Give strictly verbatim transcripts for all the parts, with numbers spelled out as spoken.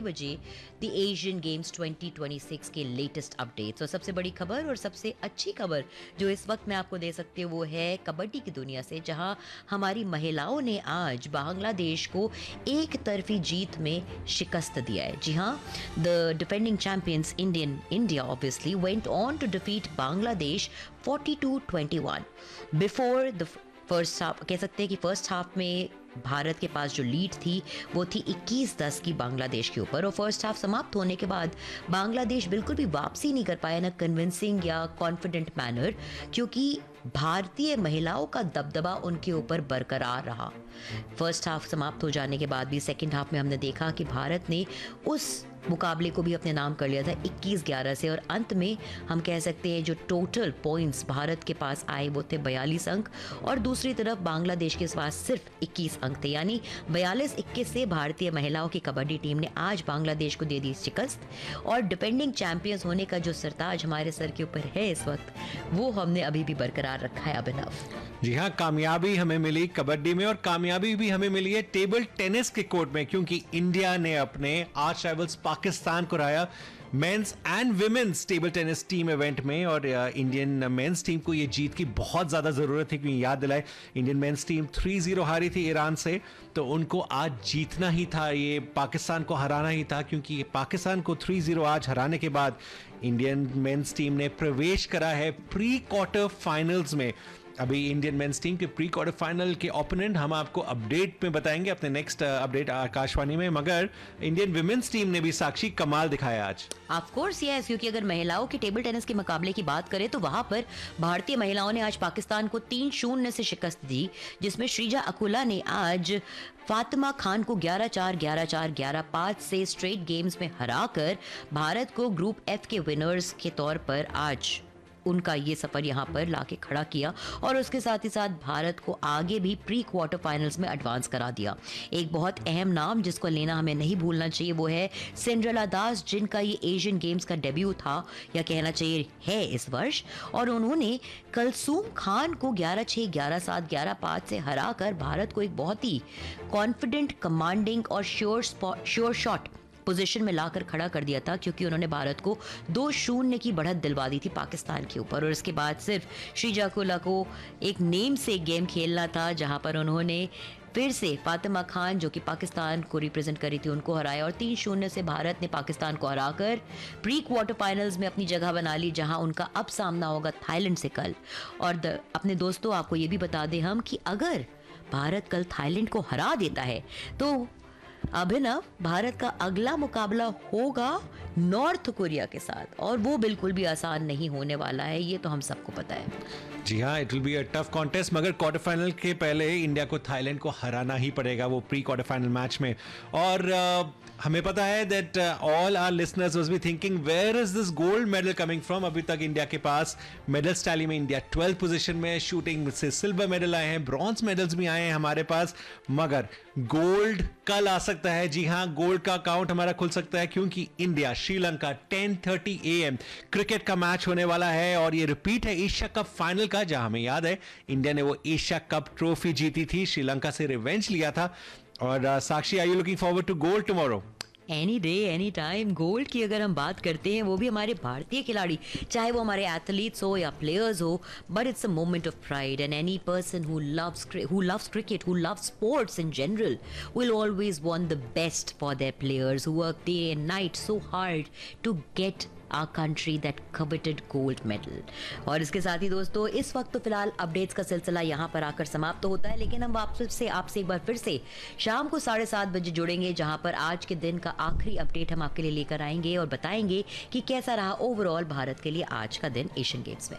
छह बजे the Asian games twenty twenty six के लेटेस्ट अपडेट्स। और सबसे बड़ी खबर और सबसे अच्छी खबर जो इस वक्त मैं आपको दे सकती हूँ वो है कबड्डी की दुनिया से, जहां हमारी महिलाओं ने आज बांग्लादेश को एक तरफी जीत में शिकस्त दिया है। जी हाँ, the defending champions Indian India obviously went on to defeat Bangladesh forty two twenty one before the first half. कह सकते हैं कि फर्स्ट हाफ में भारत के पास जो लीड थी वो थी इक्कीस दस की बांग्लादेश के ऊपर, और फर्स्ट हाफ समाप्त होने के बाद बांग्लादेश बिल्कुल भी वापसी नहीं कर पाया, ना कन्विंसिंग या कॉन्फिडेंट मैनर, क्योंकि भारतीय महिलाओं का दबदबा उनके ऊपर बरकरार रहा। फर्स्ट हाफ समाप्त हो जाने के बाद भी सेकंड हाफ में हमने देखा कि भारत ने उस मुकाबले को भी अपने नाम कर लिया था इक्कीस ग्यारह से, और अंत में हम कह सकते हैं जो टोटल पॉइंट्स भारत के पास आए वो थे बयालीस अंक, और दूसरी तरफ बांग्लादेश के पास सिर्फ इक्कीस अंक थे। यानी बयालीस इक्कीस से भारतीय महिलाओं की कबड्डी टीम ने आज बांग्लादेश को दे दी शिकस्त, और डिफेंडिंग चैंपियंस होने का जो सरताज हमारे सर के ऊपर है इस वक्त, वो हमने अभी भी बरकरार रखा है। अभिनव जी हाँ, कामयाबी हमें मिली कबड्डी में, और कामयाबी भी हमें मिली है टेबल टेनिस के कोर्ट में, क्योंकि इंडिया ने अपने आर्च राइवल्स पाकिस्तान को हराया mains and women's table tennis team event में। और इंडियन मेंस टीम को ये जीत की बहुत ज़्यादा ज़रूरत थी, क्योंकि याद दिलाए Indian men's team three zero हारी थी ईरान से, तो उनको आज जीतना ही था, ये पाकिस्तान को हराना ही था, क्योंकि पाकिस्तान को थ्री जीरो आज हराने के बाद इंडियन मेंस टीम ने प्रवेश करा है प्री क्वार्टर फाइनल्स में। अभी इंडियन मेंस टीम के प्री क्वार्टर फाइनल के ओपोनेंट हम आपको अपडेट में बताएंगे अपने नेक्स्ट अपडेट आकाशवाणी में, मगर इंडियन विमेंस टीम ने भी साक्षी कमाल दिखाया आज। ऑफ कोर्स यस, क्योंकि अगर महिलाओं के टेबल टेनिस के मुकाबले की बात करें तो वहां पर भारतीय महिलाओं ने आज पाकिस्तान को तीन शून्य से शिकस्त दी, जिसमें श्रीजा अकुला ने आज फातिमा खान को ग्यारह चार ग्यारह चार ग्यारह पाँच से स्ट्रेट गेम्स में हराकर भारत को ग्रुप एफ के विनर्स के तौर पर आज उनका ये सफर यहाँ पर लाके खड़ा किया, और उसके साथ ही साथ भारत को आगे भी प्री क्वार्टर फाइनल्स में एडवांस करा दिया। एक बहुत अहम नाम जिसको लेना हमें नहीं भूलना चाहिए वो है सिंड्रेला दास, जिनका ये एशियन गेम्स का डेब्यू था, या कहना चाहिए है इस वर्ष, और उन्होंने कलसूम खान को ग्यारह छह ग्यारह सात ग्यारह पाँच से हराकर भारत को एक बहुत ही कॉन्फिडेंट, कमांडिंग और श्योर श्योर शॉट पोजीशन में लाकर खड़ा कर दिया था, क्योंकि उन्होंने भारत को दो शून्य की बढ़त दिलवा दी थी पाकिस्तान के ऊपर। और इसके बाद सिर्फ श्रीजा अकुला को एक नेम से गेम खेलना था, जहां पर उन्होंने फिर से फातिमा खान जो कि पाकिस्तान को रिप्रेजेंट करी थी उनको हराया, और तीन शून्य से भारत ने पाकिस्तान को हराकर प्री क्वार्टर फाइनल्स में अपनी जगह बना ली, जहां उनका अब सामना होगा थाईलैंड से कल। और द, अपने दोस्तों आपको ये भी बता दें हम कि अगर भारत कल थाईलैंड को हरा देता है तो अभिनव भारत का अगला मुकाबला होगा नॉर्थ कोरिया के साथ, और वो बिल्कुल भी आसान नहीं होने वाला है, ये तो हम सबको पता है। जी हाँ, it will be a tough contest, मगर क्वार्टर फाइनल के पहले इंडिया को थाईलैंड को हराना ही पड़ेगा वो प्री क्वार्टर फाइनल मैच में। और uh, हमें पता है that all our listeners was be thinking where is this gold medal coming from. अभी तक इंडिया के पास मेडल टैली में इंडिया ट्वेल्थ पोजीशन में, शूटिंग से सिल्वर मेडल आए हैं, ब्रॉन्ज मेडल्स भी आए हैं हमारे पास, मगर गोल्ड कल आ सकता है। जी हाँ, गोल्ड का अकाउंट हमारा खुल सकता है, क्योंकि India Sri Lanka ten thirty A M cricket का मैच होने वाला है, और ये रिपीट है एशिया कप फाइनल का, जहां हमें याद है इंडिया ने वो एशिया कप ट्रॉफी जीती थी, श्रीलंका से रिवेंज लिया था। और uh, Sakshi, are you looking forward to gold tomorrow? Any day any time. Gold की अगर हम बात करते हैं, वो भी हमारे भारतीय खिलाड़ी, चाहे वो हमारे एथलीट्स हो या प्लेयर्स हो, but it's a moment of pride, and any person who loves who loves cricket, who loves sports in general will always want the best for their players who work day and night so hard to get our country that coveted gold medal। और इसके साथ ही दोस्तों इस वक्त तो फिलहाल updates का सिलसिला यहाँ पर आकर समाप्त तो होता है, लेकिन हम वापस से आपसे एक बार फिर से शाम को साढ़े सात बजे जुड़ेंगे, जहाँ पर आज के दिन का आखिरी अपडेट हम आपके लिए लेकर आएंगे और बताएंगे कि कैसा रहा ओवरऑल भारत के लिए आज का दिन एशियन गेम्स में।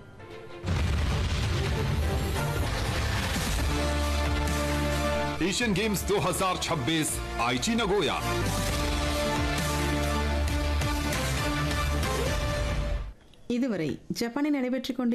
एशियन गेम्स दो हज़ार छब्बीस आईची नगोया। இதுவரை ஜப்பானில் நடைபெற்றுக் கொண்ட